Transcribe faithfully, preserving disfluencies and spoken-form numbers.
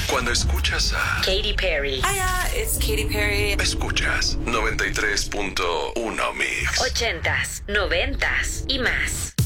Cuando escuchas a Katy Perry. Hiya, it's Katy Perry. Escuchas noventa y tres punto uno Mix. Ochentas, noventas y más.